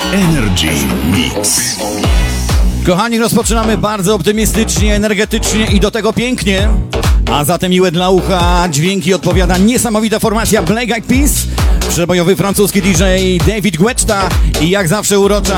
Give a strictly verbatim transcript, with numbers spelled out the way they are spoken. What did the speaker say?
Energy Mix. Kochani, rozpoczynamy bardzo optymistycznie, energetycznie i do tego pięknie. A zatem miłe dla ucha dźwięki odpowiada niesamowita formacja Black Eyed Peas, przebojowy francuski D J David Guetta i jak zawsze urocza